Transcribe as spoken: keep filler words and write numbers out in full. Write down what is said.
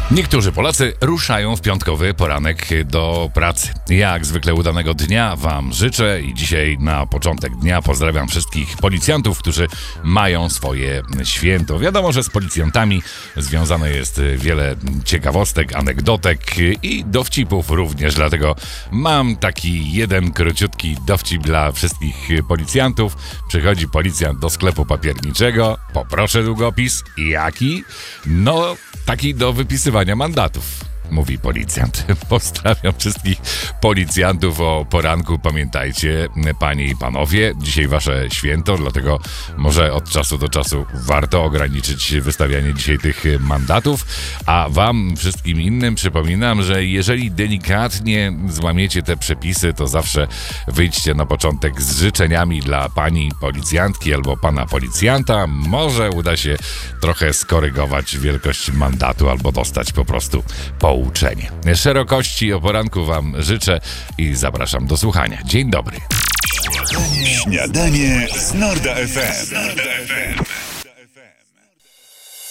Niektórzy Polacy ruszają w piątkowy poranek do pracy. Jak zwykle udanego dnia wam życzę i dzisiaj na początek dnia pozdrawiam wszystkich policjantów, którzy mają swoje święto. Wiadomo, że z policjantami związane jest wiele ciekawostek, anegdotek i dowcipów również, dlatego mam taki jeden króciutki dowcip dla wszystkich policjantów. Przychodzi policjant do sklepu papierniczego, poproszę długopis. Jaki? No, taki do wypisywania mandatów, mówi policjant. Pozdrawiam wszystkich policjantów o poranku. Pamiętajcie, panie i panowie, dzisiaj wasze święto, dlatego może od czasu do czasu warto ograniczyć wystawianie dzisiaj tych mandatów. A wam wszystkim innym przypominam, że jeżeli delikatnie złamiecie te przepisy, to zawsze wyjdźcie na początek z życzeniami dla pani policjantki albo pana policjanta. Może uda się trochę skorygować wielkość mandatu albo dostać po prostu po uczenie. Szerokości o poranku wam życzę i zapraszam do słuchania. Dzień dobry. Śniadanie z Norda F M.